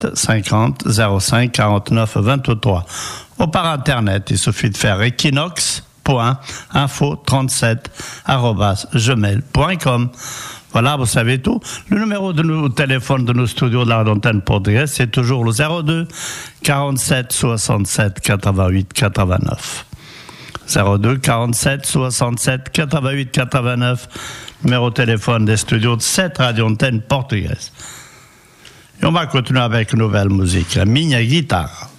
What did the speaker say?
50 05 49 23. Ou par Internet, il suffit de faire equinox.info37@gmail.com. Voilà, vous savez tout. Le numéro de nos téléphones de nos studios de la antenne portugaise, c'est toujours le 02 47 67 88 89. 02 47 67 88 89, numéro de téléphone des studios de cette radio antenne portugaise. Et on va continuer avec une nouvelle musique, la Minha Guitarra.